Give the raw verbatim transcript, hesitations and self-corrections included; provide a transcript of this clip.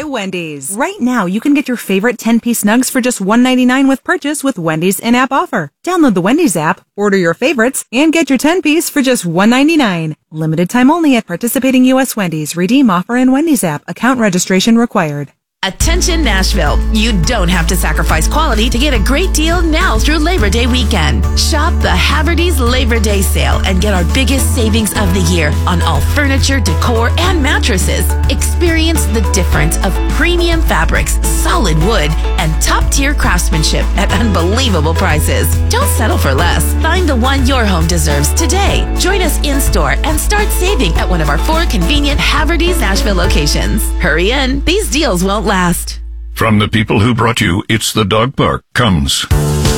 Wendy's. Right now, you can get your favorite ten-piece nugs for just one ninety-nine with purchase with Wendy's in-app offer. Download the Wendy's app, order your favorites, and get your ten-piece for just one ninety-nine. Limited time only at participating U S Wendy's. Redeem offer in Wendy's app. Account registration required. Attention Nashville, you don't have to sacrifice quality to get a great deal now through Labor Day weekend. Shop the Haverty's Labor Day sale and get our biggest savings of the year on all furniture, decor, and mattresses. Experience the difference of premium fabrics, solid wood, and top-tier craftsmanship at unbelievable prices. Don't settle for less. Find the one your home deserves today. Join us in-store and start saving at one of our four convenient Haverty's Nashville locations. Hurry in, these deals won't last. From the people who brought you It's the Dog Park comes